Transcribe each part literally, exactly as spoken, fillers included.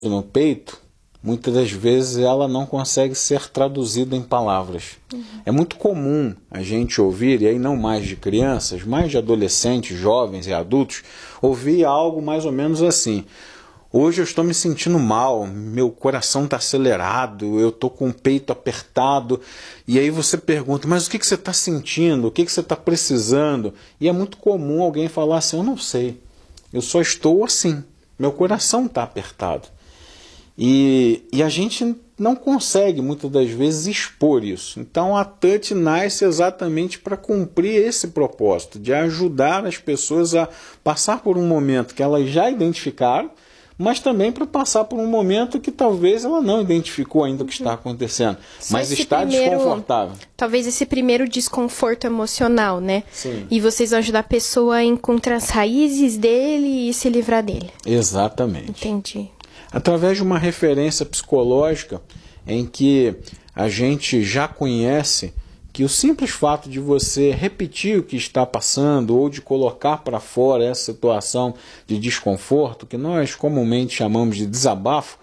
no peito, muitas das vezes ela não consegue ser traduzida em palavras. Uhum. É muito comum a gente ouvir, e aí não mais de crianças, mais de adolescentes, jovens e adultos, ouvir algo mais ou menos assim: hoje eu estou me sentindo mal, meu coração está acelerado, eu estou com o peito apertado. E aí você pergunta, mas o que, que você está sentindo? O que, que você está precisando? E é muito comum alguém falar assim: eu não sei, eu só estou assim, meu coração está apertado. E, e a gente não consegue, muitas das vezes, expor isso. Então a Touch nasce exatamente para cumprir esse propósito, de ajudar as pessoas a passar por um momento que elas já identificaram, mas também para passar por um momento que talvez ela não identificou ainda o que está acontecendo, Só mas está primeiro, desconfortável. Talvez esse primeiro desconforto emocional, né? Sim. E vocês vão ajudar a pessoa a encontrar as raízes dele e se livrar dele. Exatamente. Entendi. Através de uma referência psicológica em que a gente já conhece que o simples fato de você repetir o que está passando ou de colocar para fora essa situação de desconforto, que nós comumente chamamos de desabafo,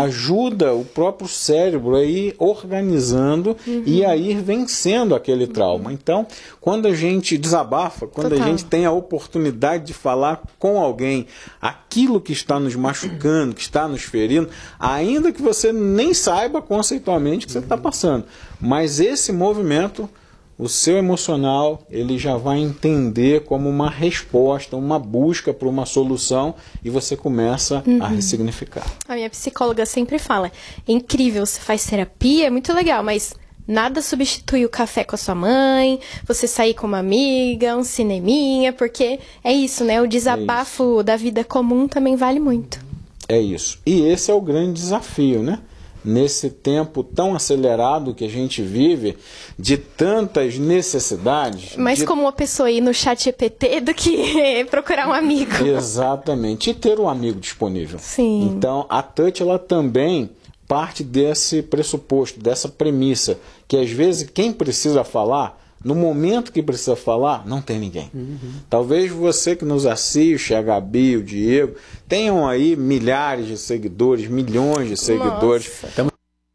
ajuda o próprio cérebro a ir organizando uhum. e a ir vencendo aquele trauma. Então, quando a gente desabafa, quando Total. a gente tem a oportunidade de falar com alguém aquilo que está nos machucando, que está nos ferindo, ainda que você nem saiba conceitualmente o que você está passando, mas esse movimento, o seu emocional, ele já vai entender como uma resposta, uma busca para uma solução, e você começa uhum. a ressignificar. A minha psicóloga sempre fala: é incrível, você faz terapia, é muito legal, mas nada substitui o café com a sua mãe, você sair com uma amiga, um cineminha, porque é isso, né? O desabafo é da vida comum também vale muito. É isso. E esse é o grande desafio, né? Nesse tempo tão acelerado que a gente vive, de tantas necessidades... Mais de... como uma pessoa ir no chat G P T do que procurar um amigo. Exatamente. E ter um amigo disponível. Sim. Então, a Touch, ela também parte desse pressuposto, dessa premissa, que às vezes quem precisa falar, no momento que precisa falar, não tem ninguém. Uhum. Talvez você que nos assiste, a Gabi, o Diego, tenham aí milhares de seguidores, milhões de seguidores. Tamo...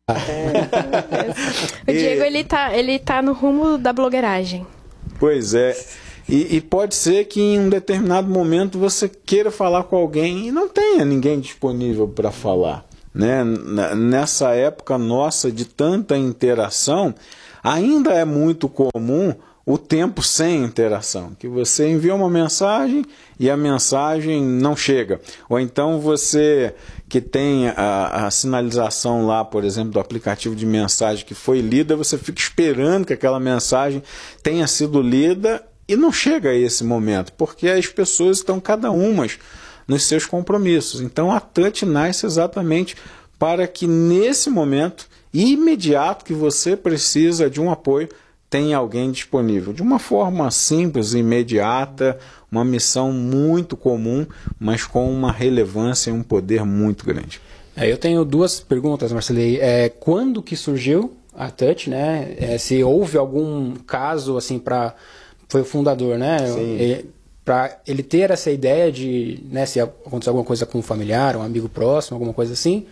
É. O Diego, e... ele tá, ele tá no rumo da blogueiragem. Pois é. E, e pode ser que em um determinado momento você queira falar com alguém e não tenha ninguém disponível para falar. Né? Nessa época nossa de tanta interação, ainda é muito comum o tempo sem interação, que você envia uma mensagem e a mensagem não chega. Ou então você que tem a, a sinalização lá, por exemplo, do aplicativo de mensagem que foi lida, você fica esperando que aquela mensagem tenha sido lida e não chega a esse momento, porque as pessoas estão cada uma nos seus compromissos. Então a Touch nasce exatamente para que nesse momento imediato que você precisa de um apoio, tem alguém disponível. De uma forma simples, imediata, uma missão muito comum, mas com uma relevância e um poder muito grande. É, eu tenho duas perguntas, Marcelei. É, quando que surgiu a Touch, né? É, se houve algum caso, assim, para... Foi o fundador, né? Sim. Para ele ter essa ideia de, né, se acontecer alguma coisa com um familiar, um amigo próximo, alguma coisa assim.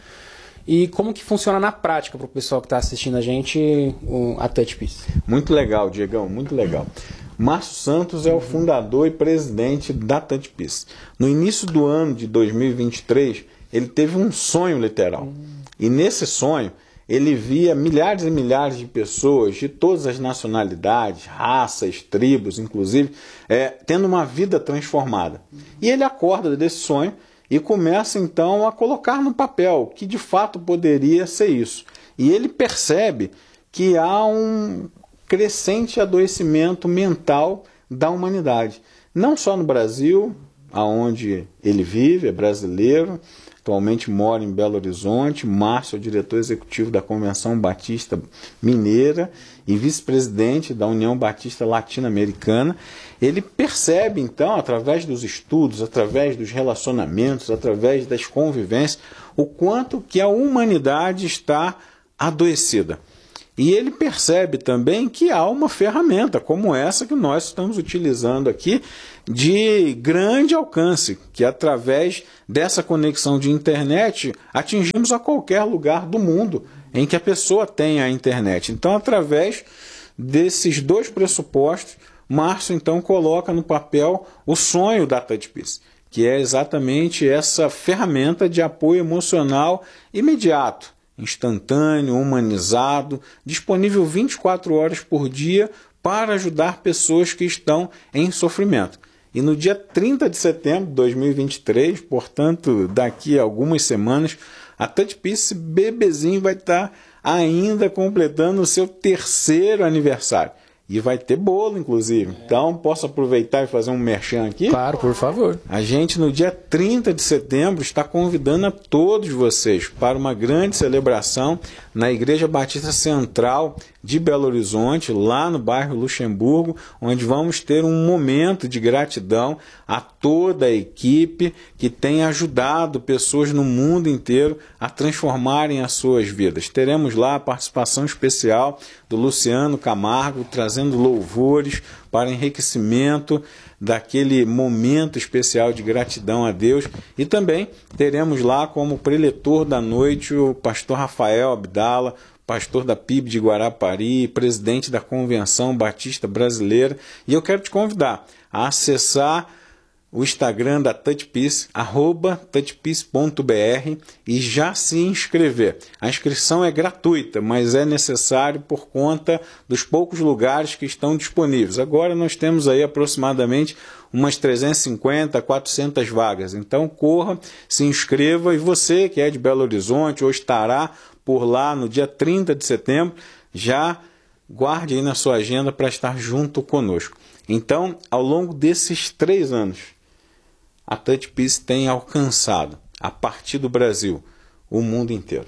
E como que funciona na prática para o pessoal que está assistindo a gente a Touch Peace? Muito legal, Diegão, muito legal. Márcio Santos é o fundador e presidente da Touch Peace. No início do ano de dois mil e vinte e três, ele teve um sonho literal. Uhum. E nesse sonho, ele via milhares e milhares de pessoas de todas as nacionalidades, raças, tribos, inclusive, é, tendo uma vida transformada. Uhum. E ele acorda desse sonho e começa, então, a colocar no papel que, de fato, poderia ser isso. E ele percebe que há um crescente adoecimento mental da humanidade. Não só no Brasil, onde ele vive, é brasileiro, atualmente mora em Belo Horizonte. Márcio é o diretor executivo da Convenção Batista Mineira e vice-presidente da União Batista Latino-Americana. Ele percebe, então, através dos estudos, através dos relacionamentos, através das convivências, o quanto que a humanidade está adoecida. E ele percebe também que há uma ferramenta como essa que nós estamos utilizando aqui de grande alcance, que através dessa conexão de internet atingimos a qualquer lugar do mundo em que a pessoa tenha a internet. Então, através desses dois pressupostos, Márcio então coloca no papel o sonho da TouchPeace, que é exatamente essa ferramenta de apoio emocional imediato, instantâneo, humanizado, disponível vinte e quatro horas por dia para ajudar pessoas que estão em sofrimento. E no dia trinta de setembro de dois mil e vinte e três, portanto, daqui a algumas semanas, a TouchPeace bebezinho vai estar ainda completando o seu terceiro aniversário. E vai ter bolo, inclusive. Então, posso aproveitar e fazer um merchan aqui? Claro, por favor. A gente, no dia trinta de setembro, está convidando a todos vocês para uma grande celebração na Igreja Batista Central de Belo Horizonte, lá no bairro Luxemburgo, onde vamos ter um momento de gratidão a toda a equipe que tem ajudado pessoas no mundo inteiro a transformarem as suas vidas. Teremos lá a participação especial do Luciano Camargo, trazendo louvores para enriquecimento daquele momento especial de gratidão a Deus. E também teremos lá como preletor da noite o pastor Rafael Abdala, pastor da P I B de Guarapari, presidente da Convenção Batista Brasileira. E eu quero te convidar a acessar o Instagram da TouchPeace, arroba touchpeace ponto b r, e já se inscrever. A inscrição é gratuita, mas é necessário por conta dos poucos lugares que estão disponíveis. Agora nós temos aí aproximadamente umas trezentas e cinquenta, quatrocentas vagas. Então corra, se inscreva, e você que é de Belo Horizonte ou estará por lá no dia trinta de setembro, já guarde aí na sua agenda para estar junto conosco. Então, ao longo desses três anos, a TouchPeace tem alcançado, a partir do Brasil, o mundo inteiro.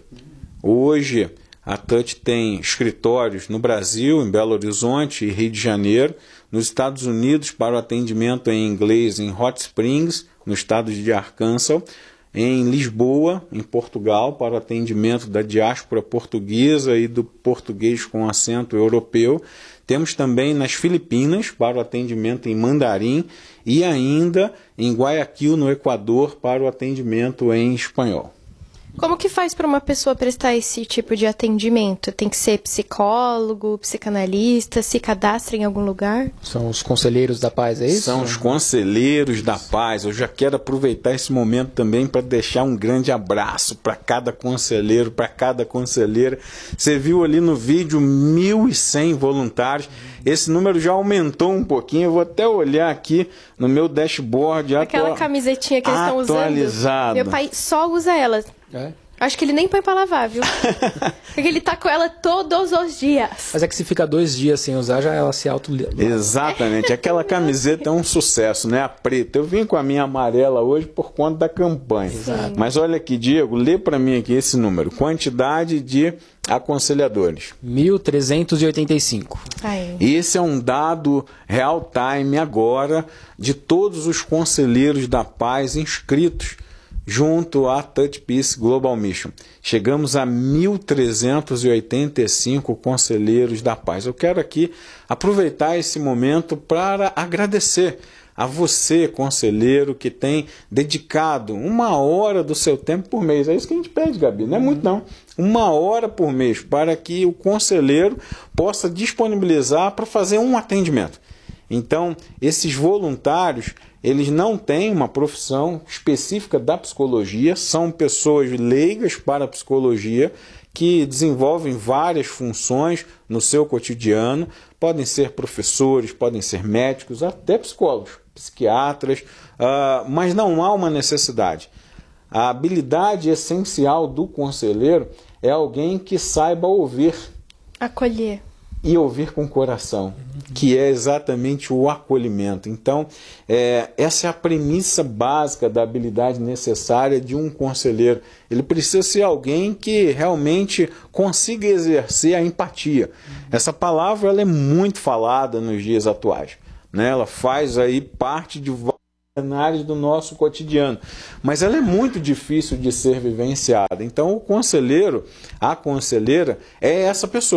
Hoje, a Touch tem escritórios no Brasil, em Belo Horizonte e Rio de Janeiro, nos Estados Unidos para o atendimento em inglês em Hot Springs, no estado de Arkansas, em Lisboa, em Portugal, para o atendimento da diáspora portuguesa e do português com acento europeu. Temos também nas Filipinas, para o atendimento em mandarim, e ainda em Guayaquil, no Equador, para o atendimento em espanhol. Como que faz para uma pessoa prestar esse tipo de atendimento? Tem que ser psicólogo, psicanalista, se cadastra em algum lugar? São os conselheiros da paz, é isso? São os conselheiros da paz. Eu já quero aproveitar esse momento também para deixar um grande abraço para cada conselheiro, para cada conselheira. Você viu ali no vídeo mil e cem voluntários. Esse número já aumentou um pouquinho. Eu vou até olhar aqui no meu dashboard. Aquela atu... camisetinha que eles estão usando. Atualizado. Meu pai só usa ela. É? Acho que ele nem põe pra lavar, viu? Porque ele tá com ela todos os dias. Mas é que se fica dois dias sem usar, já ela se auto... Exatamente. Aquela camiseta é um sucesso, né? A preta. Eu vim com a minha amarela hoje por conta da campanha. Exato. Mas olha aqui, Diego, lê para mim aqui esse número. Quantidade de aconselhadores. mil trezentos e oitenta e cinco. Aí. Esse é um dado real time agora de todos os conselheiros da paz inscritos junto à TouchPeace Global Mission. Chegamos a mil trezentos e oitenta e cinco conselheiros da paz. Eu quero aqui aproveitar esse momento para agradecer a você, conselheiro, que tem dedicado uma hora do seu tempo por mês. É isso que a gente pede, Gabi, não é muito não. Uma hora por mês para que o conselheiro possa disponibilizar para fazer um atendimento. Então, esses voluntários, eles não têm uma profissão específica da psicologia, são pessoas leigas para a psicologia que desenvolvem várias funções no seu cotidiano, podem ser professores, podem ser médicos, até psicólogos, psiquiatras, uh, mas não há uma necessidade. A habilidade essencial do conselheiro é alguém que saiba ouvir. Acolher. E ouvir com o coração, que é exatamente o acolhimento. Então, é, essa é a premissa básica da habilidade necessária de um conselheiro. Ele precisa ser alguém que realmente consiga exercer a empatia. Essa palavra ela é muito falada nos dias atuais, né? Ela faz aí parte de vários cenários do nosso cotidiano, mas ela é muito difícil de ser vivenciada. Então, o conselheiro, a conselheira, é essa pessoa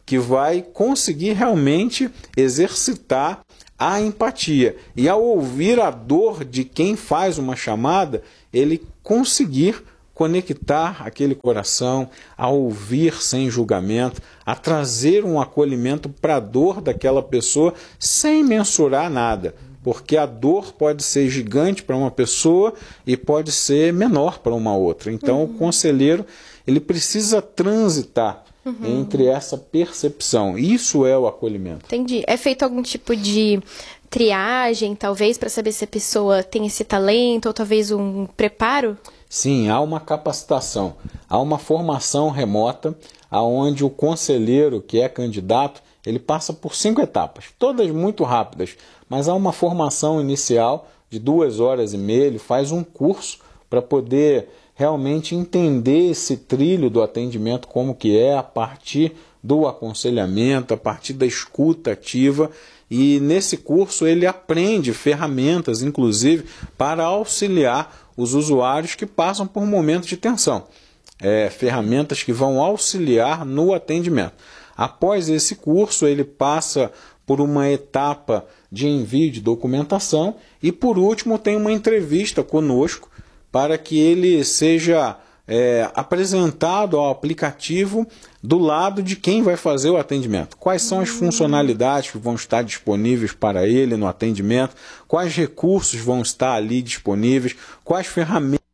que vai conseguir realmente exercitar a empatia. E ao ouvir a dor de quem faz uma chamada, ele conseguir conectar aquele coração, a ouvir sem julgamento, a trazer um acolhimento para a dor daquela pessoa sem mensurar nada. Porque a dor pode ser gigante para uma pessoa e pode ser menor para uma outra. Então, uhum. o conselheiro ele precisa transitar uhum. entre essa percepção. Isso é o acolhimento. Entendi. É feito algum tipo de triagem, talvez, para saber se a pessoa tem esse talento ou talvez um preparo? Sim, há uma capacitação, há uma formação remota, onde o conselheiro que é candidato, ele passa por cinco etapas, todas muito rápidas, mas há uma formação inicial de duas horas e meia, ele faz um curso para poder realmente entender esse trilho do atendimento, como que é, a partir do aconselhamento, a partir da escuta ativa, e nesse curso ele aprende ferramentas, inclusive, para auxiliar os usuários que passam por momentos de tensão. É, ferramentas que vão auxiliar no atendimento. Após esse curso, ele passa por uma etapa de envio de documentação e, por último, tem uma entrevista conosco para que ele seja é, apresentado ao aplicativo do lado de quem vai fazer o atendimento. Quais são as funcionalidades que vão estar disponíveis para ele no atendimento, quais recursos vão estar ali disponíveis, quais ferramentas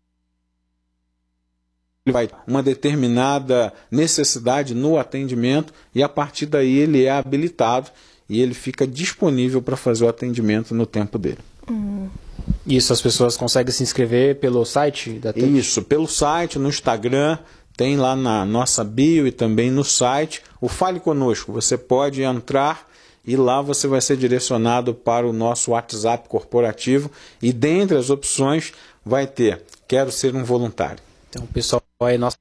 vai uma determinada necessidade no atendimento e a partir daí ele é habilitado e ele fica disponível para fazer o atendimento no tempo dele. Hum. Isso as pessoas conseguem se inscrever pelo site da Touch? Isso, pelo site, no Instagram, tem lá na nossa bio e também no site o Fale Conosco. Você pode entrar e lá você vai ser direcionado para o nosso WhatsApp corporativo e dentre as opções vai ter Quero Ser um Voluntário. Então, pessoal, aí nossa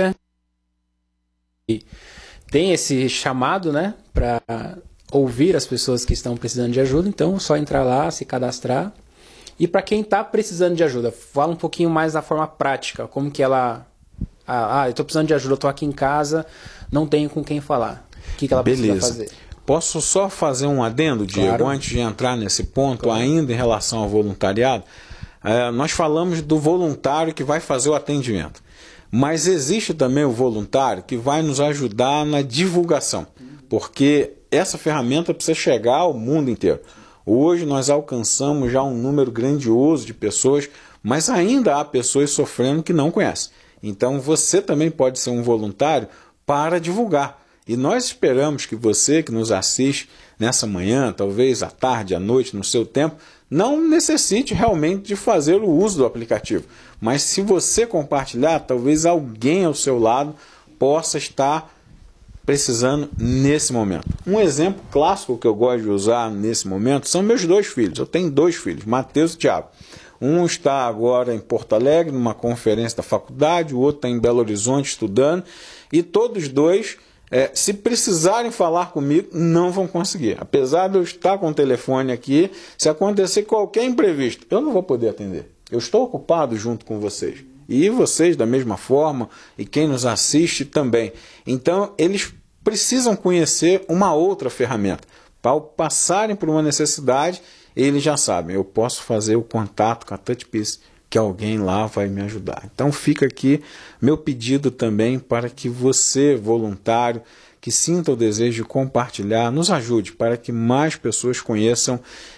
tem esse chamado, né, para ouvir as pessoas que estão precisando de ajuda, então é só entrar lá, se cadastrar. E para quem está precisando de ajuda, fala um pouquinho mais da forma prática, como que ela... Ah, ah eu estou precisando de ajuda, eu estou aqui em casa, não tenho com quem falar. O que, que ela Beleza. precisa fazer? Posso só fazer um adendo, Diego, claro. Antes de entrar nesse ponto, claro. Ainda em relação ao voluntariado? É, nós falamos do voluntário que vai fazer o atendimento, mas existe também o voluntário que vai nos ajudar na divulgação, porque essa ferramenta precisa chegar ao mundo inteiro. Hoje nós alcançamos já um número grandioso de pessoas, mas ainda há pessoas sofrendo que não conhecem. Então você também pode ser um voluntário para divulgar. E nós esperamos que você que nos assiste nessa manhã, talvez à tarde, à noite, no seu tempo, não necessite realmente de fazer o uso do aplicativo. Mas se você compartilhar, talvez alguém ao seu lado possa estar precisando nesse momento. Um exemplo clássico que eu gosto de usar nesse momento são meus dois filhos. Eu tenho dois filhos, Mateus e Thiago. Um está agora em Porto Alegre, numa conferência da faculdade, o outro está em Belo Horizonte estudando, e todos dois, é, se precisarem falar comigo, não vão conseguir. Apesar de eu estar com o telefone aqui, se acontecer qualquer imprevisto, eu não vou poder atender. Eu estou ocupado junto com vocês. E vocês da mesma forma, e quem nos assiste também. Então, eles precisam conhecer uma outra ferramenta. Para passarem por uma necessidade, eles já sabem, eu posso fazer o contato com a TouchPeace, que alguém lá vai me ajudar. Então, fica aqui meu pedido também para que você, voluntário, que sinta o desejo de compartilhar, nos ajude para que mais pessoas conheçam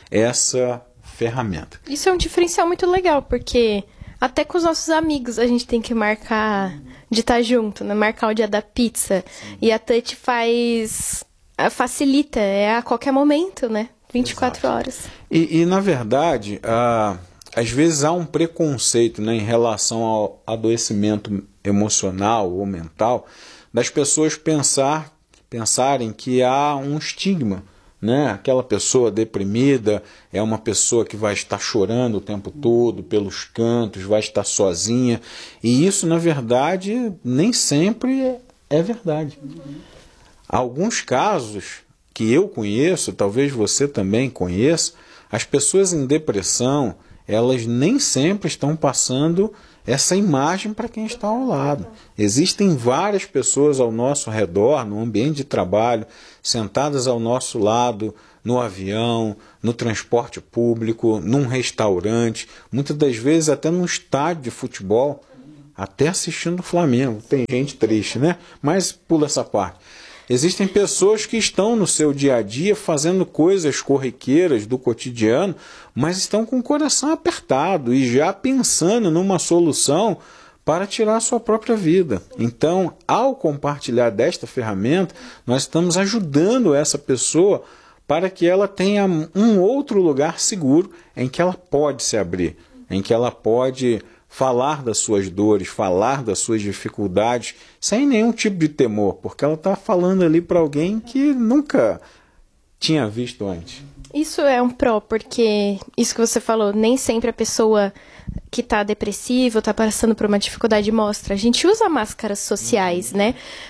essa ferramenta. Isso é um diferencial muito legal, porque... até com os nossos amigos a gente tem que marcar de estar junto, né? Marcar o dia da pizza. Sim. E a Touch faz... facilita, é a qualquer momento, né? vinte e quatro Exato. Horas. E, e na verdade, ah, às vezes há um preconceito, né, em relação ao adoecimento emocional ou mental, das pessoas pensar, pensarem que há um estigma. Né? Aquela pessoa deprimida é uma pessoa que vai estar chorando o tempo todo, pelos cantos, vai estar sozinha. E isso, na verdade, nem sempre é verdade. Uhum. Alguns casos que eu conheço, talvez você também conheça, as pessoas em depressão, elas nem sempre estão passando essa imagem para quem está ao lado. Existem várias pessoas ao nosso redor, no ambiente de trabalho, sentadas ao nosso lado, no avião, no transporte público, num restaurante, muitas das vezes até num estádio de futebol, até assistindo o Flamengo. Tem gente triste, né? Mas pula essa parte. Existem pessoas que estão no seu dia a dia fazendo coisas corriqueiras do cotidiano, mas estão com o coração apertado e já pensando numa solução para tirar a sua própria vida. Então, ao compartilhar desta ferramenta, nós estamos ajudando essa pessoa para que ela tenha um outro lugar seguro em que ela pode se abrir, em que ela pode falar das suas dores, falar das suas dificuldades, sem nenhum tipo de temor, porque ela está falando ali para alguém que nunca tinha visto antes. Isso é um pró, porque isso que você falou, nem sempre a pessoa que está depressiva ou está passando por uma dificuldade mostra. A gente usa máscaras sociais, né?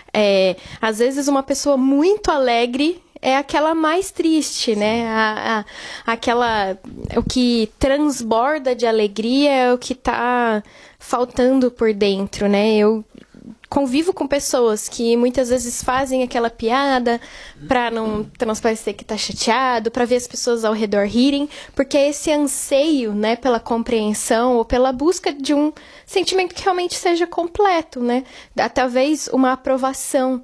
É, às vezes uma pessoa muito alegre é aquela mais triste, né? A, a, aquela, o que transborda de alegria é o que está faltando por dentro, né? Eu convivo com pessoas que muitas vezes fazem aquela piada para não transparecer que tá chateado, para ver as pessoas ao redor rirem, porque é esse anseio, né, pela compreensão ou pela busca de um sentimento que realmente seja completo, né? Talvez uma aprovação.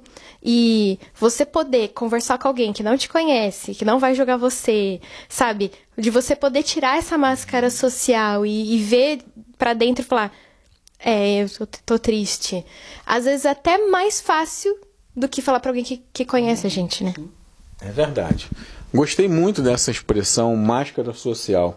E você poder conversar com alguém que não te conhece, que não vai jogar você, sabe? De você poder tirar essa máscara social e, e ver pra dentro e falar: é, eu tô, tô triste. Às vezes é até mais fácil do que falar pra alguém que, que conhece a gente, né? É verdade. Gostei muito dessa expressão máscara social.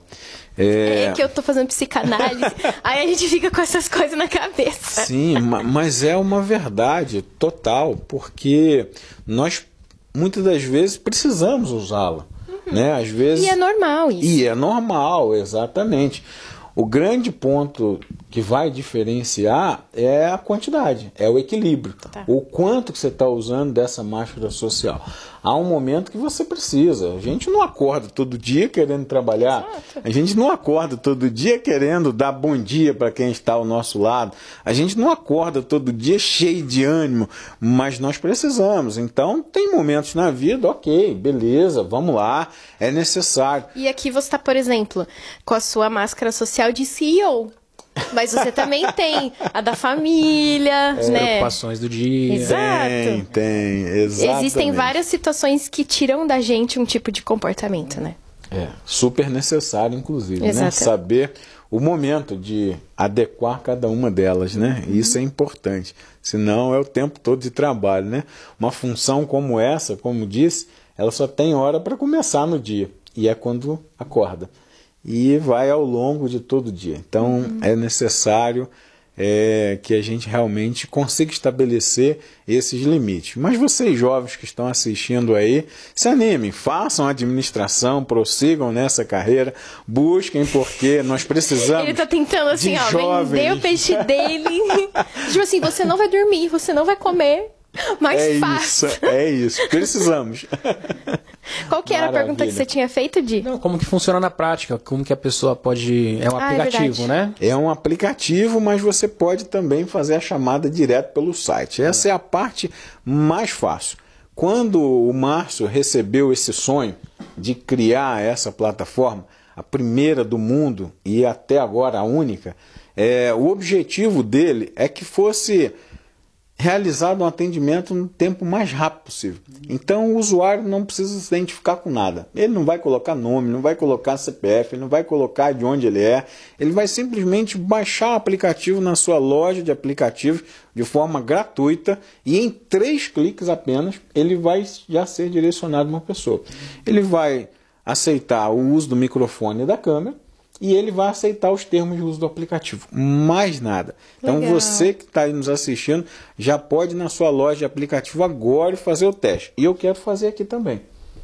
É, é que eu tô fazendo psicanálise, aí a gente fica com essas coisas na cabeça. Sim, mas é uma verdade total, porque nós muitas das vezes precisamos usá-la. Uhum. Né? Às vezes, e é normal isso. E é normal, exatamente. O grande ponto que vai diferenciar é a quantidade, é o equilíbrio. Tá. O quanto que você está usando dessa máscara social. Há um momento que você precisa. A gente não acorda todo dia querendo trabalhar. Exato. A gente não acorda todo dia querendo dar bom dia para quem está ao nosso lado. A gente não acorda todo dia cheio de ânimo, mas nós precisamos. Então, tem momentos na vida, ok, beleza, vamos lá, é necessário. E aqui você está, por exemplo, com a sua máscara social de C E O. Mas você também tem a da família, As né? preocupações do dia. Exato. Tem, tem, exatamente. Existem várias situações que tiram da gente um tipo de comportamento, né? É, super necessário, inclusive, Exato. né? Saber o momento de adequar cada uma delas, né? Uhum. Isso é importante. Senão é o tempo todo de trabalho, né? Uma função como essa, como disse, ela só tem hora para começar no dia. E é quando acorda. E vai ao longo de todo o dia. Então, uhum. é necessário é, que a gente realmente consiga estabelecer esses limites. Mas vocês jovens que estão assistindo aí, se animem, façam a administração, prossigam nessa carreira, busquem, porque nós precisamos. Ele está tentando assim, de ó, jovens. vender o peixe dele. Tipo assim, você não vai dormir, você não vai comer, mas é faça. Isso, é isso, precisamos. Qual que era Maravilha. A pergunta que você tinha feito, Di? Não, como que funciona na prática? Como que a pessoa pode... É um ah, aplicativo, é né? É um aplicativo, mas você pode também fazer a chamada direto pelo site. Essa é, é a parte mais fácil. Quando o Márcio recebeu esse sonho de criar essa plataforma, a primeira do mundo e até agora a única, é, o objetivo dele é que fosse realizado um atendimento no tempo mais rápido possível. Então o usuário não precisa se identificar com nada. Ele não vai colocar nome, não vai colocar C P F, ele não vai colocar de onde ele é. Ele vai simplesmente baixar o aplicativo na sua loja de aplicativos de forma gratuita e em três cliques apenas ele vai já ser direcionado a uma pessoa. Ele vai aceitar o uso do microfone e da câmera e ele vai aceitar os termos de uso do aplicativo. Mais nada. Então Legal. Você que está aí nos assistindo já pode ir na sua loja de aplicativo agora e fazer o teste. E eu quero fazer aqui também.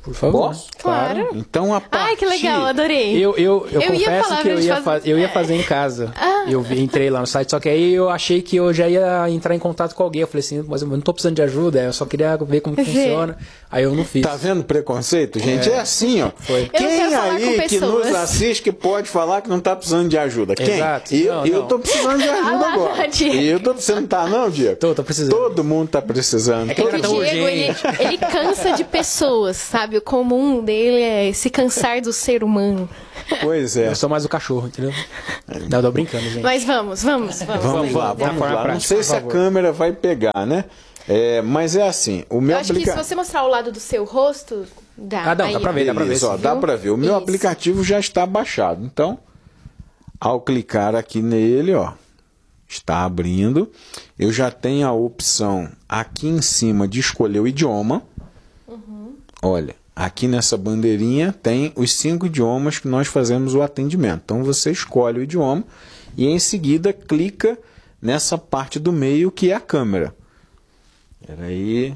Por favor. Posso? Claro. Então, a partir... Ai, que legal, adorei. Eu, eu, eu, Eu ia confesso falar, que eu mas ia, faz- fa- eu ia fazer em casa. Ah. Eu vi- entrei lá no site, só que aí eu achei que eu já ia entrar em contato com alguém. Eu falei assim, mas eu não tô precisando de ajuda, eu só queria ver como que Ver. funciona. Aí eu não fiz. Tá vendo preconceito, gente? É, assim, ó. Foi. Eu não Quem quero falar aí com que pessoas. nos assiste que pode falar que não tá precisando de ajuda? Quem? Exato. Eu, Não, eu não. tô precisando de ajuda Ah lá, agora. Diego. E eu tô, você não tá não, Diego? Tô, tô precisando. Todo mundo tá precisando. É que Todo ele O tá tão Diego, ele, urgente. ele cansa de pessoas, sabe? O comum dele é se cansar do ser humano. Pois é. Eu sou mais o cachorro, entendeu? Não, eu tô brincando, gente. Mas vamos, vamos, vamos. Vamos lá, Da vamos forma lá. Não prática, sei por se a favor. câmera vai pegar, né? É, mas é assim, o meu Eu acho que se aplicativo... você mostrar o lado do seu rosto, dá. Ah, não, Aí, dá pra ver, dá pra ver. Isso, ó, sim. dá pra ver. O meu Isso. aplicativo já está baixado. Então, ao clicar aqui nele, ó, está abrindo. Eu já tenho a opção aqui em cima de escolher o idioma. Olha, aqui nessa bandeirinha tem os cinco idiomas que nós fazemos o atendimento. Então você escolhe o idioma e em seguida clica nessa parte do meio que é a câmera. Espera aí.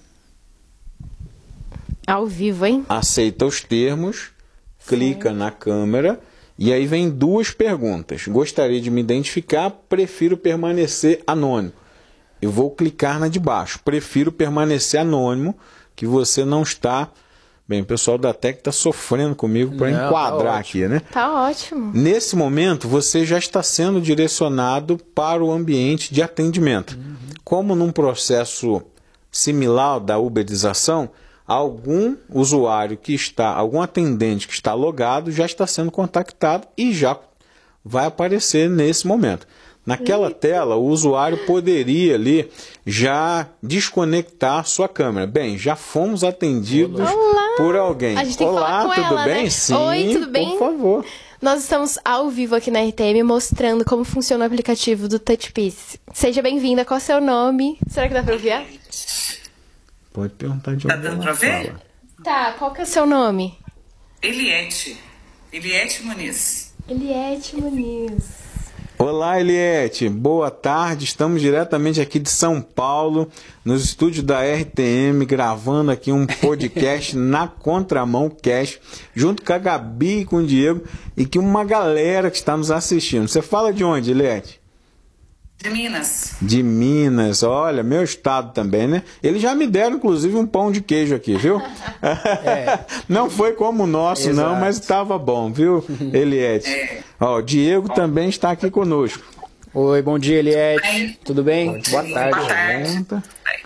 Ao vivo, hein? Aceita os termos, clica na câmera e aí vem duas perguntas. Gostaria de me identificar, prefiro permanecer anônimo. Eu vou clicar na de baixo. Prefiro permanecer anônimo, que você não está... Bem, o pessoal da Tec está sofrendo comigo para Não, tá enquadrar ótimo. aqui, né? Tá ótimo. Nesse momento, você já está sendo direcionado para o ambiente de atendimento. Como num processo similar da uberização, algum usuário que está, algum atendente que está logado já está sendo contactado e já vai aparecer nesse momento. Naquela tela, o usuário poderia ali já desconectar sua câmera. Bem, já fomos atendidos Olá! por alguém. A gente tem que Olá, falar com tudo ela, bem? né? Sim, Oi, tudo bem? por favor. Nós estamos ao vivo aqui na R T M mostrando como funciona o aplicativo do TouchPiece. Seja bem-vinda, qual é o seu nome? Será que dá pra ouvir? Pode perguntar de Tá onde dando ela pra ver? fala. Tá, qual que é o seu nome? Eliette. Eliette Muniz. Eliette Muniz. Olá, Eliette. Boa tarde. Estamos diretamente aqui de São Paulo, nos estúdios da R T M, gravando aqui um podcast na Contramão Cast, junto com a Gabi e com o Diego, e com uma galera que está nos assistindo. Você fala de onde, Eliette? De Minas. De Minas, olha, meu estado também, né? Eles já me deram, inclusive, um pão de queijo aqui, viu? É. Não foi como o nosso, Exato. não, mas estava bom, viu, Eliette? É. Ó, o Diego também está aqui conosco. Oi, bom dia, Eliette. Bem. Tudo bem? Boa Boa tarde. tarde. Pergunta.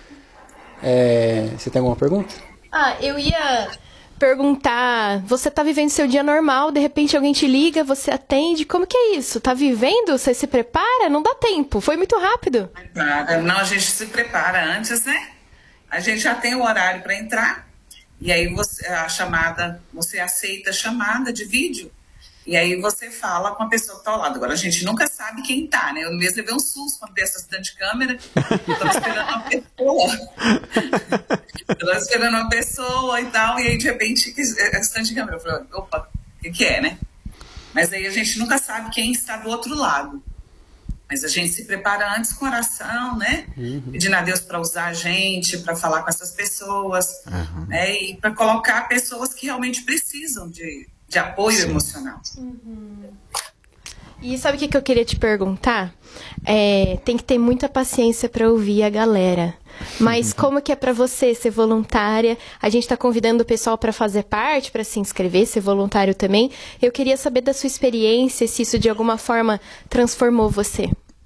É, você tem alguma pergunta? Ah, eu ia perguntar, você tá vivendo seu dia normal, de repente alguém te liga, você atende, como que é isso? Tá vivendo? Você se prepara? Não dá tempo, foi muito rápido. Não, a gente se prepara antes, né? A gente já tem o horário para entrar. E aí você, a chamada, você aceita a chamada de vídeo. E aí você fala com a pessoa que tá ao lado. Agora, a gente nunca sabe quem tá, né? Eu mesmo levei um susto quando dei essa acidente de câmera. Eu tava esperando uma pessoa. Eu tava esperando uma pessoa e tal. E aí, de repente, acidente de câmera. Eu falei, opa, o que que é, né? Mas aí a gente nunca sabe quem está do outro lado. Mas a gente se prepara antes com oração, né? Uhum. Pedindo a Deus para usar a gente, para falar com essas pessoas. Uhum. Né? E para colocar pessoas que realmente precisam de... de apoio Sim. emocional. Uhum. E sabe o que, que eu queria te perguntar? É, tem que ter muita paciência para ouvir a galera. Mas uhum. como que é para você ser voluntária? A gente está convidando o pessoal para fazer parte, para se inscrever, ser voluntário também. Eu queria saber da sua experiência, se isso de alguma forma transformou você.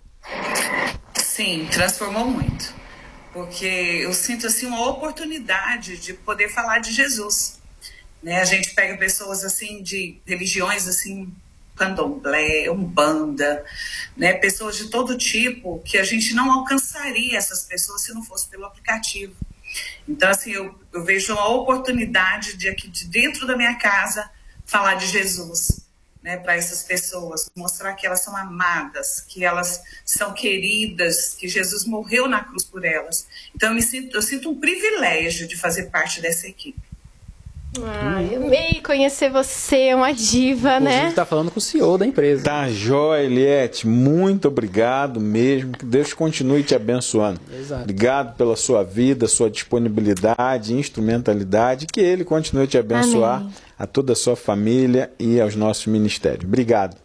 Sim, transformou muito. Porque eu sinto assim uma oportunidade de poder falar de Jesus. Né, a gente pega pessoas assim de religiões assim, candomblé, umbanda, né, pessoas de todo tipo que a gente não alcançaria essas pessoas se não fosse pelo aplicativo. Então assim, eu, eu vejo uma oportunidade de aqui de dentro da minha casa falar de Jesus, né, para essas pessoas, mostrar que elas são amadas, que elas são queridas, que Jesus morreu na cruz por elas. Então eu me sinto, eu sinto um privilégio de fazer parte dessa equipe. Ai, amei conhecer você, uma diva, Inclusive, né? tá falando com o C E O da empresa. Tá jóia, Eliette. Muito obrigado mesmo. Que Deus continue te abençoando. Exato. Obrigado pela sua vida, sua disponibilidade, instrumentalidade. Que Ele continue te abençoar, Amém. a toda a sua família e aos nossos ministérios. Obrigado.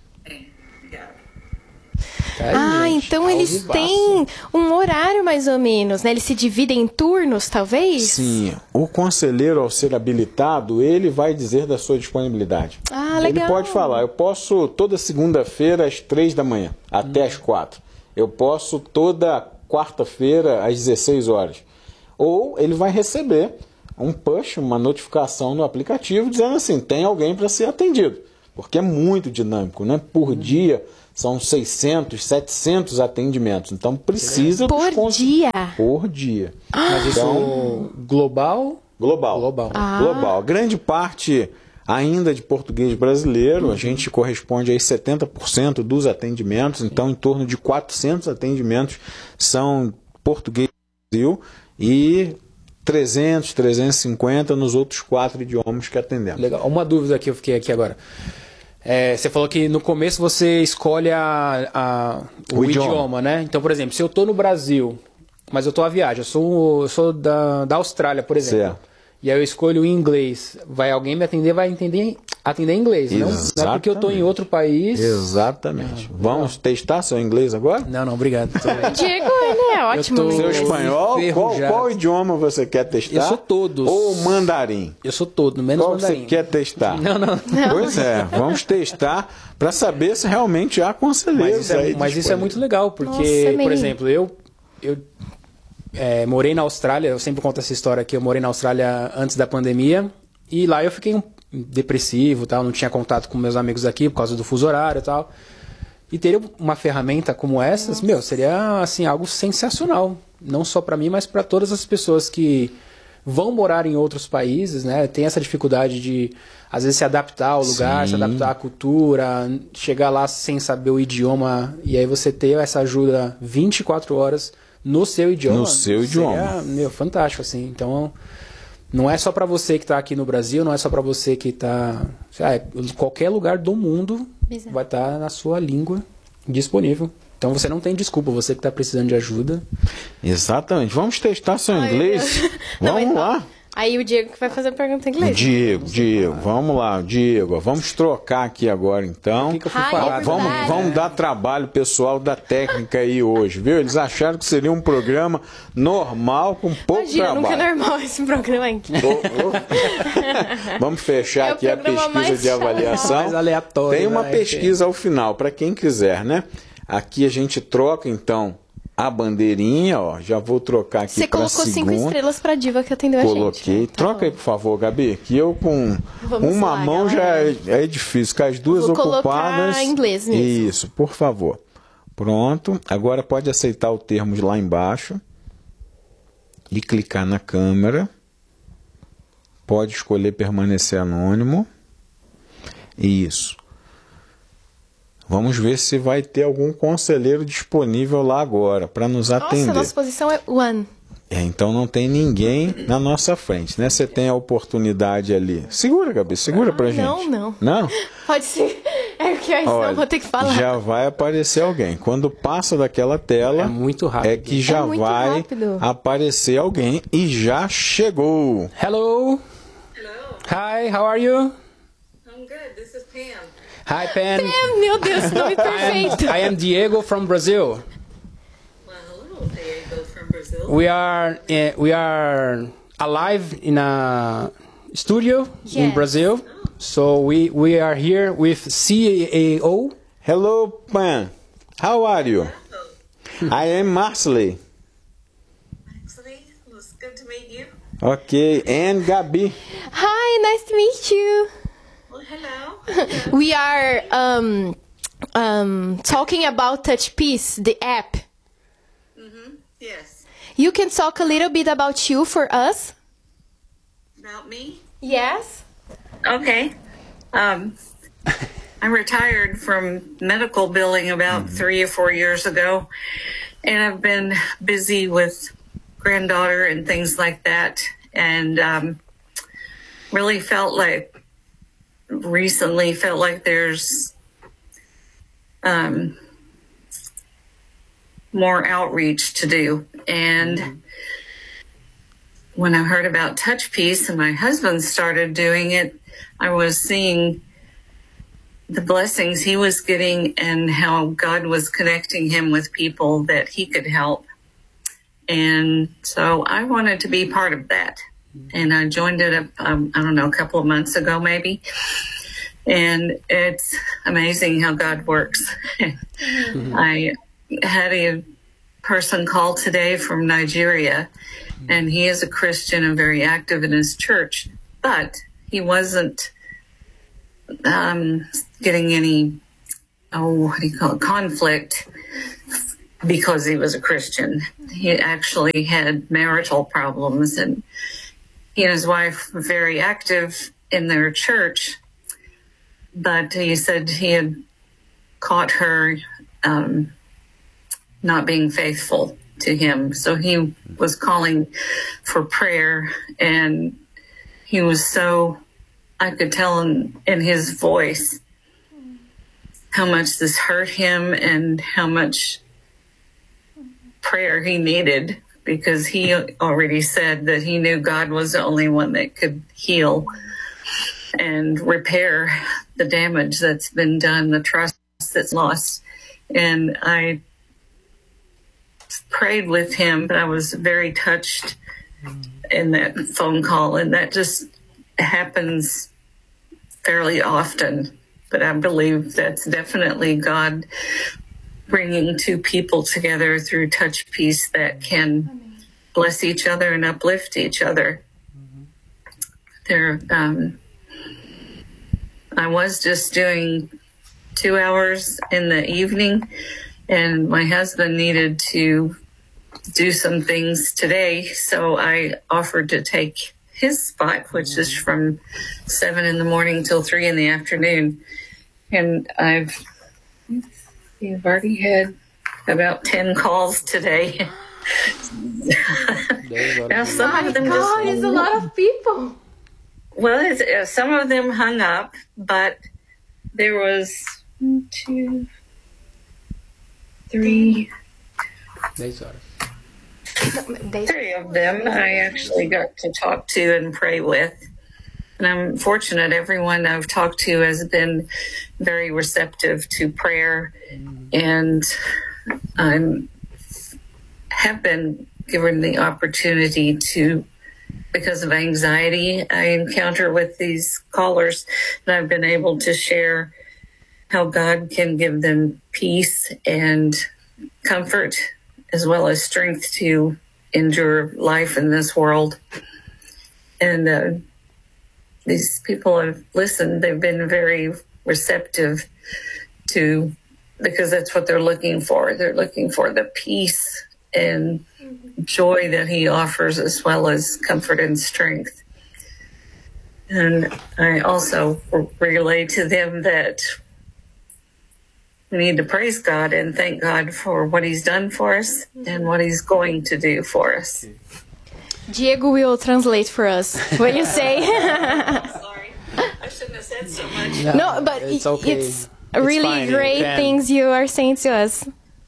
Tá aí, Ah, gente, então ao eles vivaço. têm um horário mais ou menos, né? Eles se dividem em turnos, talvez? Sim, o conselheiro, ao ser habilitado, ele vai dizer da sua disponibilidade. Ah, legal. Ele pode falar, eu posso toda segunda-feira às três da manhã, até às quatro. Eu posso toda quarta-feira às dezesseis horas. Ou ele vai receber um push, uma notificação no aplicativo, dizendo assim, tem alguém para ser atendido. Porque é muito dinâmico, né? Por dia são seiscentos, setecentos atendimentos. Então precisa dos Por cons- dia? Por dia. Mas isso Então, global? global. Global. Ah. Global. Grande parte ainda de português brasileiro, a gente corresponde a setenta por cento dos atendimentos, então em torno de quatrocentos atendimentos são português do Brasil e trezentos, trezentos e cinquenta nos outros quatro idiomas que atendemos. Legal. Uma dúvida que eu fiquei aqui agora. É, você falou que no começo você escolhe a, a- o, O idioma. idioma. né? Então, por exemplo, se eu tô no Brasil, mas eu tô a viagem, eu sou, eu sou da, da Austrália, por exemplo. Certo. E aí eu escolho o inglês. Vai alguém me atender, vai entender, atender em inglês. Não, não é porque eu tô em outro país. Exatamente. Vamos testar seu inglês agora? Não, não, obrigado. Tô bem. Diego, ele é ótimo. tô- no Seu inglês. espanhol, qual, enferrujado. qual idioma você quer testar? Eu sou todos. Ou mandarim? Eu sou todo, menos Qual mandarim. você quer testar? Não, não. Pois é, vamos testar para saber se realmente há conselheiros Mas isso, é, aí mas isso é muito legal, porque, Nossa, por amei. exemplo, eu, eu é, morei na Austrália, eu sempre conto essa história aqui, eu morei na Austrália antes da pandemia, e lá eu fiquei um, depressivo, tal, não tinha contato com meus amigos aqui por causa do fuso horário e tal. E ter uma ferramenta como essas, meu, seria assim algo sensacional, não só para mim, mas para todas as pessoas que vão morar em outros países, né? Tem essa dificuldade de às vezes se adaptar ao lugar, Sim. se adaptar à cultura, chegar lá sem saber o idioma, e aí você ter essa ajuda vinte e quatro horas no seu idioma. No seu idioma. Seria, meu, fantástico assim. Então, não é só para você que está aqui no Brasil, não é só para você que está, em qualquer lugar do mundo Exato. vai estar na sua língua disponível. Então você não tem desculpa, você que está precisando de ajuda. Exatamente. Vamos testar seu Ai, inglês? meu Deus. Não, Vamos mas- lá. Aí o Diego que vai fazer a pergunta em inglês. Diego, Diego, vamos lá, Diego. Vamos trocar aqui agora, então. O que, que eu fui Hi, falar? everybody. Vamos, vamos dar trabalho pessoal da técnica aí hoje, viu? Eles acharam que seria um programa normal, com pouco Imagina, trabalho. nunca é normal esse programa aqui. Ô, ô. Vamos fechar É o aqui a programa pesquisa mais de avaliação. mais aleatório, Tem uma né? pesquisa ao final, para quem quiser, né? Aqui a gente troca, então, a bandeirinha, ó. Já vou trocar aqui Você para colocou cinco segunda. estrelas pra diva que atendeu a gente. Coloquei. né? Tá Troca bom. aí, por favor, Gabi, que eu com Vamos uma lá, mão galera. já é, é difícil, com as duas Vou colocar ocupadas. em inglês mesmo. Isso, por favor. Pronto. Agora pode aceitar o termo lá embaixo e clicar na câmera. Pode escolher permanecer anônimo. Isso. Vamos ver se vai ter algum conselheiro disponível lá agora para nos atender. Nossa, nossa posição é one. É, então não tem ninguém na nossa frente, né? Você tem a oportunidade ali. Segura, Gabi, segura pra Ah, gente. não, não. Não? Pode ser. É que aí senão Olha, eu vou ter que falar. já vai aparecer alguém. Quando passa daquela tela, É muito rápido. é que já É muito vai rápido. aparecer alguém e já chegou. Hello. Hello, Hi, how are you? I'm good. This is Pam. Hi, Pen. É, meu Deus, nome perfeito. I am Diego from Brazil. Well, hello, Diego from Brazil. We are uh, we are alive in a studio in Yes. Brazil. So we we are here with C A O. Hello, Pan. How are you? I am Marsley. Actually, it was good to meet you. Ok, and Gabi. Hi, nice to meet you. Well, hello. We are um um talking about TouchPiece, the app. Yes. You can talk a little bit about you for us? About me? Yes. Okay. Um, I retired from medical billing about three or four years ago, and I've been busy with granddaughter and things like that. And um, really felt like, recently felt like there's um, more outreach to do. And mm-hmm. when I heard about Touch Peace and my husband started doing it, I was seeing the blessings he was getting and how God was connecting him with people that he could help. And so I wanted to be part of that. And I joined it, um, I don't know, a couple of months ago maybe. And it's amazing how God works. Mm-hmm. I had a person call today from Nigeria, and he is a Christian and very active in his church, but he wasn't um, getting any, oh, what do you call it, conflict because he was a Christian. He actually had marital problems, and he and his wife were very active in their church, but he said he had caught her um, not being faithful to him. So he was calling for prayer, and he was so, I could tell in, in his voice how much this hurt him and how much prayer he needed, because he already said that he knew God was the only one that could heal and repair the damage that's been done, the trust that's lost. And I prayed with him, but I was very touched in that phone call, and that just happens fairly often. But I believe that's definitely God bringing two people together through Touch Peace that can bless each other and uplift each other. Mm-hmm. There, um, I was just doing two hours in the evening, and my husband needed to do some things today, so I offered to take his spot, which is from seven in the morning till three in the afternoon. And I've You've already had about ten calls today. Now, some of them God, just, it's a lot of people. Well, it's, uh, some of them hung up, but there was one, two, three, three of them I actually got to talk to and pray with. And I'm fortunate everyone I've talked to has been very receptive to prayer, and I have been given the opportunity to, because of anxiety I encounter with these callers, and I've been able to share how God can give them peace and comfort as well as strength to endure life in this world. And uh, these people have listened. They've been very receptive to, because that's what they're looking for. They're looking for the peace and joy that he offers, as well as comfort and strength. And I also relay to them that we need to praise God and thank God for what he's done for us and what he's going to do for us. Diego will translate for us what you say. Sorry, I shouldn't have said so much. No, no but it's, okay. it's, it's really fine. great Pan, things you are saying to us.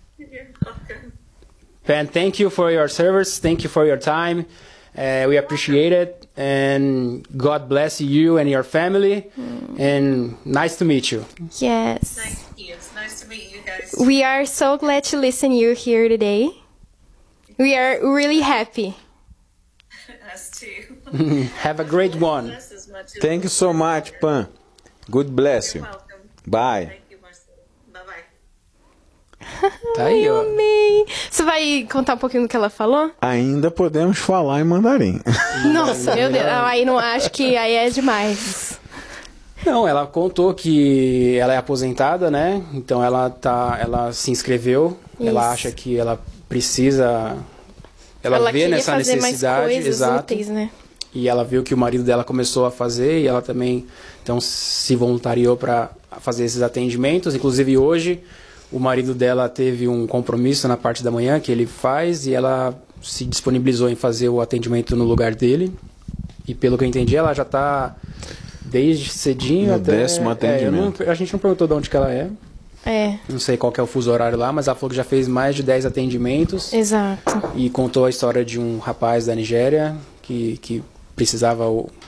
Pan, thank you for your service. Thank you for your time. Uh, we appreciate it. And God bless you and your family. Mm. And nice to meet you. Yes. Thank you. It's nice to meet you guys. We are so glad to listen to you here today. We are really happy. Us too. Have a great one. Thank you so much, Pan. God bless you. You're welcome. Bye. Thank you, Marcelo. Bye-bye. Tá aí, ó. Eu amei. Você vai contar um pouquinho do que ela falou? Ainda podemos falar em mandarim. Nossa, meu Deus. Aí não acho que aí é demais. Não, ela contou que ela é aposentada, né? Então ela tá, ela se inscreveu. Isso. Ela acha que ela precisa, ela, ela vê nessa fazer necessidade, mais coisas exato. Úteis, né? E ela viu que o marido dela começou a fazer e ela também então se voluntariou para fazer esses atendimentos. Inclusive hoje o marido dela teve um compromisso na parte da manhã que ele faz e ela se disponibilizou em fazer o atendimento no lugar dele. E pelo que eu entendi, ela já está desde cedinho no até... décimo atendimento. É, não, a gente não perguntou de onde que ela é. É. Não sei qual que é o fuso horário lá, mas ela falou que já fez mais de dez atendimentos. Exato. E contou a história de um rapaz da Nigéria que, que precisava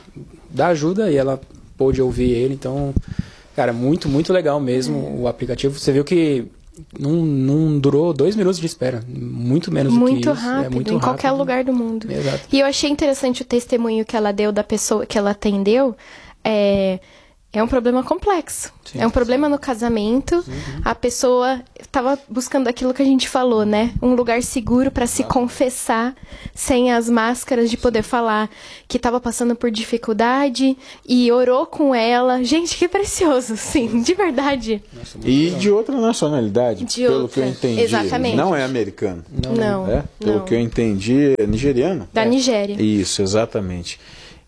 dar ajuda e ela pôde ouvir ele. Então, cara, muito, muito legal mesmo é. o aplicativo. Você viu que não, não durou dois minutos de espera. Muito menos muito do que isso. Rápido, é muito em rápido. qualquer lugar do mundo. Exato. E eu achei interessante o testemunho que ela deu da pessoa que ela atendeu. É... É um problema complexo. Sim, é um problema sim. no casamento. Uhum. A pessoa estava buscando aquilo que a gente falou, né? Um lugar seguro para se confessar, sem as máscaras de poder falar que estava passando por dificuldade e orou com ela. Gente, que precioso, sim, de verdade. Nossa, e legal. De outra nacionalidade, de pelo outra. que eu entendi. Exatamente. Não é americano. Não. não. É? Pelo não. que eu entendi, é nigeriano. Da é. Nigéria. Isso, exatamente.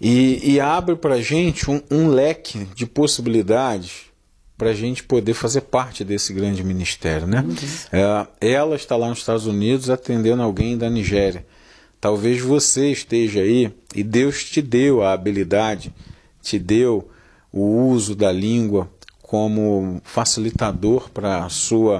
E, e abre para a gente um, um leque de possibilidades para a gente poder fazer parte desse grande ministério, né? Uhum. É, ela está lá nos Estados Unidos atendendo alguém da Nigéria. Talvez você esteja aí e Deus te deu a habilidade, te deu o uso da língua como facilitador para a sua...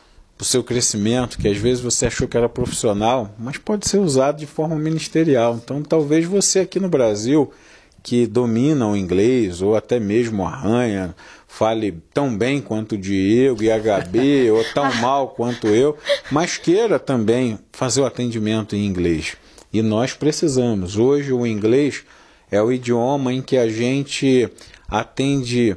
o seu crescimento, que às vezes você achou que era profissional, mas pode ser usado de forma ministerial. Então, talvez você aqui no Brasil, que domina o inglês, ou até mesmo arranha, fale tão bem quanto o Diego e H B, ou tão mal quanto eu, mas queira também fazer o atendimento em inglês. E nós precisamos. Hoje, o inglês é o idioma em que a gente atende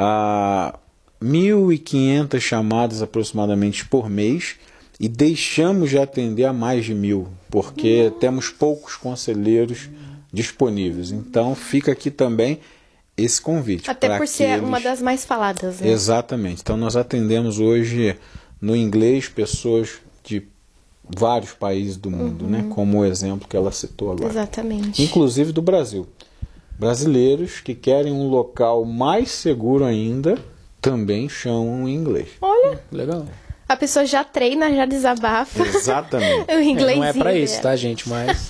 a... mil e quinhentas chamadas aproximadamente por mês e deixamos de atender a mais de mil, porque uhum. temos poucos conselheiros disponíveis. Então fica aqui também esse convite. Até por aqueles... ser uma das mais faladas. Né? Exatamente. Então nós atendemos hoje no inglês pessoas de vários países do mundo, uhum. né? Como o exemplo que ela citou agora. Exatamente. Inclusive do Brasil. Brasileiros que querem um local mais seguro ainda também chamam em inglês. Olha, legal. A pessoa já treina, já desabafa. Exatamente. o inglês. É, não é pra isso, tá, gente? Mas,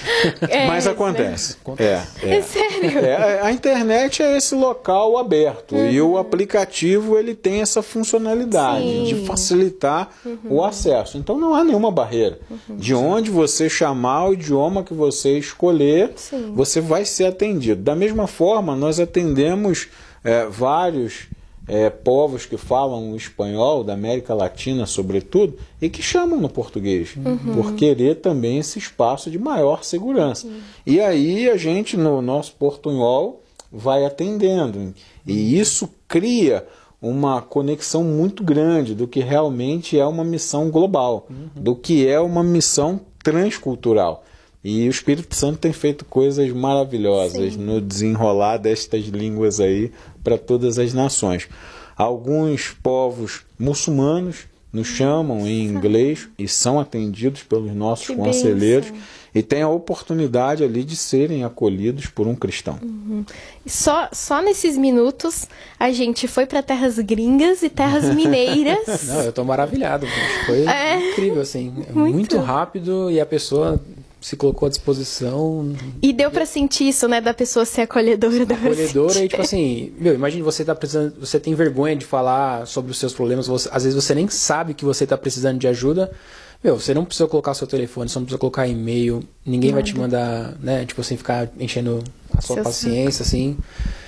é, mas acontece. Né? É, é. é sério. É, a internet é esse local aberto uhum. e o aplicativo ele tem essa funcionalidade Sim. de facilitar uhum. o acesso. Então não há nenhuma barreira. Uhum. De onde você chamar o idioma que você escolher, Sim. você vai ser atendido. Da mesma forma, nós atendemos é, vários É, povos que falam espanhol, da América Latina sobretudo, e que chamam no português, uhum. por querer também esse espaço de maior segurança. Uhum. E aí a gente, no nosso portunhol, vai atendendo. E isso cria uma conexão muito grande do que realmente é uma missão global, uhum. do que é uma missão transcultural. E o Espírito Santo tem feito coisas maravilhosas Sim. no desenrolar destas línguas aí para todas as nações. Alguns povos muçulmanos nos chamam em inglês e são atendidos pelos nossos que conselheiros bênção. E têm a oportunidade ali de serem acolhidos por um cristão. Uhum. Só, só nesses minutos a gente foi para terras gringas e terras mineiras. Não, eu tô maravilhado. Foi é... incrível, assim. Muito. muito rápido e a pessoa... se colocou à disposição. E deu pra sentir isso, né? Da pessoa ser acolhedora. Acolhedora e tipo assim, meu, imagine você tá precisando, você tem vergonha de falar sobre os seus problemas, você, às vezes você nem sabe que você tá precisando de ajuda. Meu, você não precisa colocar seu telefone, você não precisa colocar e-mail, ninguém Nada. vai te mandar, né? Tipo assim, ficar enchendo a sua Seu paciência, saco. assim.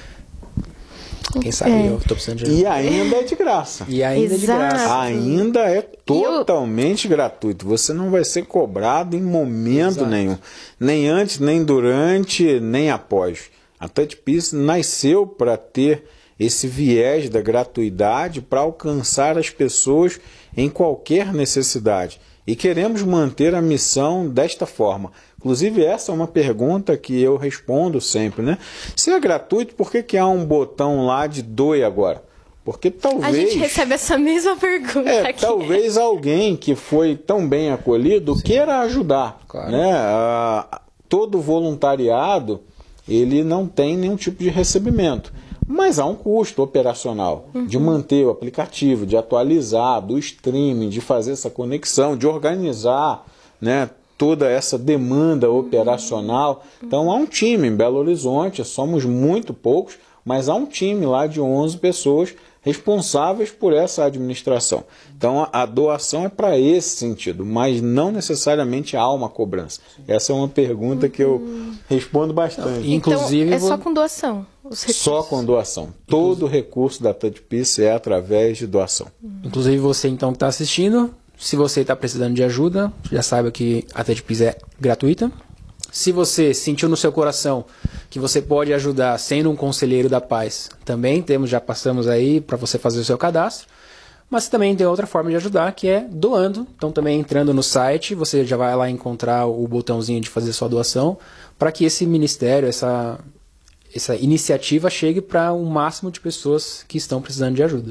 Quem sabe é. eu tô precisando de ajuda. E ainda é de graça. E ainda Exato. é de graça. Ainda é totalmente eu... gratuito. Você não vai ser cobrado em momento Exato. nenhum. Nem antes, nem durante, nem após. A TouchPeace nasceu para ter esse viés da gratuidade para alcançar as pessoas em qualquer necessidade. E queremos manter a missão desta forma. Inclusive, essa é uma pergunta que eu respondo sempre, né? Se é gratuito, por que, que há um botão lá de doe agora? Porque talvez... A gente recebe essa mesma pergunta é, aqui. Talvez alguém que foi tão bem acolhido Sim. queira ajudar. Claro. Né? Ah, todo voluntariado, ele não tem nenhum tipo de recebimento. Mas há um custo operacional uhum. de manter o aplicativo, de atualizar, do streaming, de fazer essa conexão, de organizar, né, toda essa demanda operacional. Então há um time em Belo Horizonte, somos muito poucos, mas há um time lá de onze pessoas responsáveis por essa administração. Então a, a doação é para esse sentido, mas não necessariamente há uma cobrança. Essa é uma pergunta que eu respondo bastante. Inclusive, então, é só com doação? Os só com doação. Todo o recurso da TouchPeace é através de doação. Inclusive você então que está assistindo, se você está precisando de ajuda, já saiba que a TouchPeace é gratuita. Se você sentiu no seu coração que você pode ajudar sendo um conselheiro da paz, também temos, já passamos aí para você fazer o seu cadastro. Mas também tem outra forma de ajudar, que é doando. Então também entrando no site, você já vai lá encontrar o botãozinho de fazer sua doação, para que esse ministério, essa, essa iniciativa chegue para o máximo de pessoas que estão precisando de ajuda.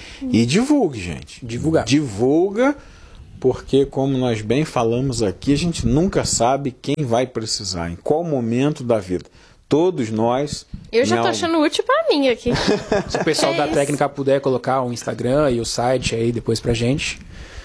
E divulgue, gente. Divulgar. Divulga. Porque, como nós bem falamos aqui, a gente nunca sabe quem vai precisar, em qual momento da vida. Todos nós... Eu já tô algum... achando útil pra mim aqui. Se o pessoal é da isso. técnica puder colocar o Instagram e o site aí depois pra gente...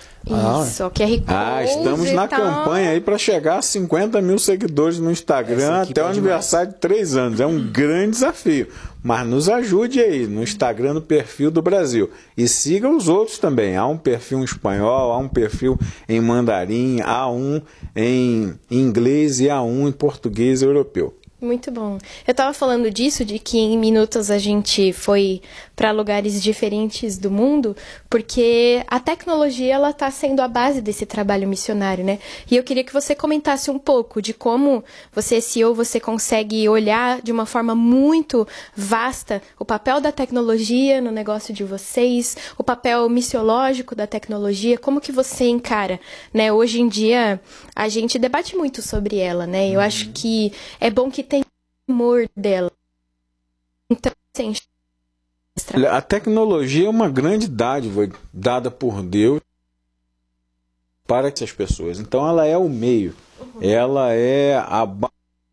Isso, o Q R Code. Ah, estamos na tal. campanha aí para chegar a cinquenta mil seguidores no Instagram até o aniversário de três anos. É um hum. grande desafio. Mas nos ajude aí no Instagram do Perfil do Brasil. E siga os outros também. Há um perfil em espanhol, há um perfil em mandarim, há um em inglês e há um em português europeu. Muito bom. Eu estava falando disso, de que em minutos a gente foi para lugares diferentes do mundo, porque a tecnologia ela está sendo a base desse trabalho missionário, né? E eu queria que você comentasse um pouco de como você, S E O, você consegue olhar de uma forma muito vasta o papel da tecnologia no negócio de vocês, o papel missiológico da tecnologia, como que você encara, né? Hoje em dia a gente debate muito sobre ela, né? Eu uhum. acho que é bom que tem amor dela. Então, assim, a tecnologia é uma grande dádiva dada por Deus para essas pessoas. Então ela é o meio. Uhum. Ela é a base.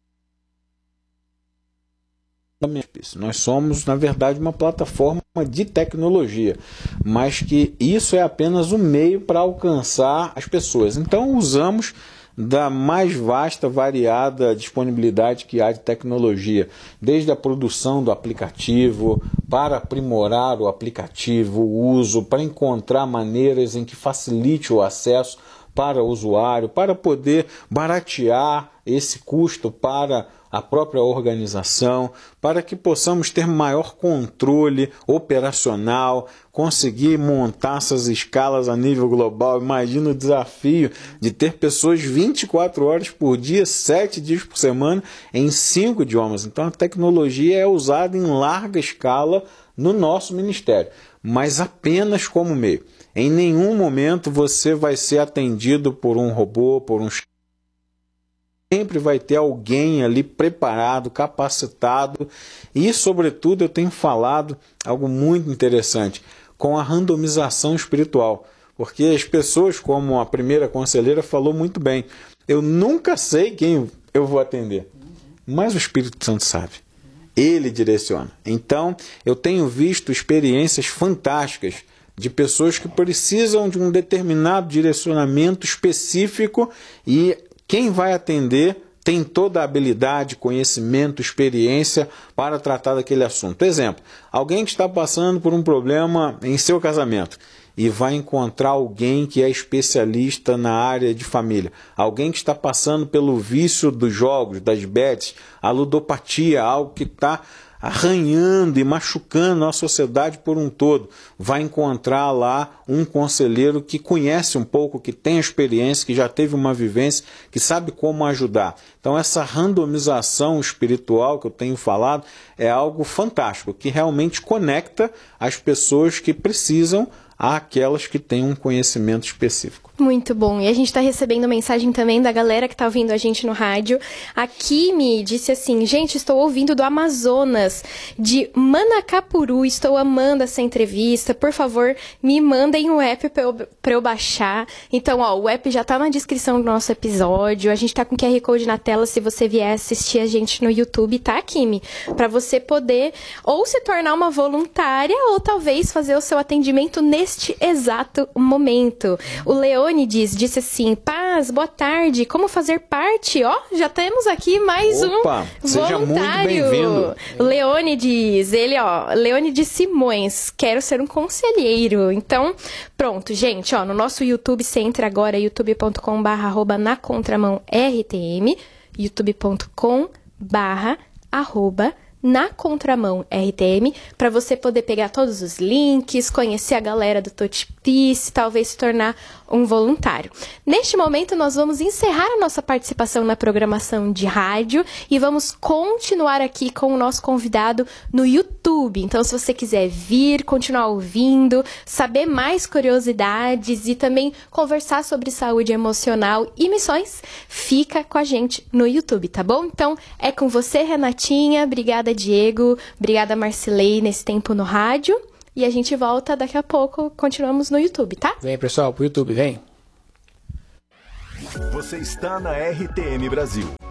Nós somos, na verdade, uma plataforma de tecnologia, mas que isso é apenas o meio para alcançar as pessoas. Então usamos da mais vasta, variada disponibilidade que há de tecnologia, desde a produção do aplicativo, para aprimorar o aplicativo, o uso, para encontrar maneiras em que facilite o acesso para o usuário, para poder baratear esse custo para a própria organização, para que possamos ter maior controle operacional, conseguir montar essas escalas a nível global. Imagina o desafio de ter pessoas vinte e quatro horas por dia, sete dias por semana, em cinco idiomas. Então a tecnologia é usada em larga escala no nosso ministério, mas apenas como meio. Em nenhum momento você vai ser atendido por um robô, por um sempre vai ter alguém ali preparado, capacitado e, sobretudo, eu tenho falado algo muito interessante, com a randomização espiritual. Porque as pessoas, como a primeira conselheira falou muito bem, eu nunca sei quem eu vou atender, mas o Espírito Santo sabe. Ele direciona. Então, eu tenho visto experiências fantásticas de pessoas que precisam de um determinado direcionamento específico e quem vai atender tem toda a habilidade, conhecimento, experiência para tratar daquele assunto. Exemplo, alguém que está passando por um problema em seu casamento e vai encontrar alguém que é especialista na área de família. Alguém que está passando pelo vício dos jogos, das bets, a ludopatia, algo que está arranhando e machucando a sociedade por um todo. Vai encontrar lá um conselheiro que conhece um pouco, que tem experiência, que já teve uma vivência, que sabe como ajudar. Então essa randomização espiritual que eu tenho falado é algo fantástico, que realmente conecta as pessoas que precisam àquelas que têm um conhecimento específico. Muito bom. E a gente está recebendo mensagem também da galera que está ouvindo a gente no rádio. A Kimi disse assim, gente, estou ouvindo do Amazonas, de Manacapuru, estou amando essa entrevista, por favor, me mandem o app para eu, para eu baixar. Então, ó, o app já está na descrição do nosso episódio, a gente está com o Q R Code na tela, se você vier assistir a gente no YouTube, tá, Kimi? Para você poder ou se tornar uma voluntária ou talvez fazer o seu atendimento neste exato momento. O Leone Leônides disse assim: Paz, boa tarde, como fazer parte? Ó, já temos aqui mais Opa, um seja voluntário. muito bem-vindo. Leônides, ele, ó, Leônides Simões, quero ser um conselheiro. Então, pronto, gente, ó, no nosso YouTube, você entra agora, youtube ponto com barra arroba na contramão R T M, youtube ponto com barra arroba na contramão R T M, para você poder pegar todos os links, conhecer a galera do Touch Peace, talvez se tornar um voluntário. Neste momento, nós vamos encerrar a nossa participação na programação de rádio e vamos continuar aqui com o nosso convidado no YouTube. Então, se você quiser vir, continuar ouvindo, saber mais curiosidades e também conversar sobre saúde emocional e missões, fica com a gente no YouTube, tá bom? Então, é com você, Renatinha. Obrigada, Diego. Obrigada, Marcilei, nesse tempo no rádio. E a gente volta daqui a pouco, continuamos no YouTube, tá? Vem, pessoal, pro YouTube, vem. Você está na R T M Brasil.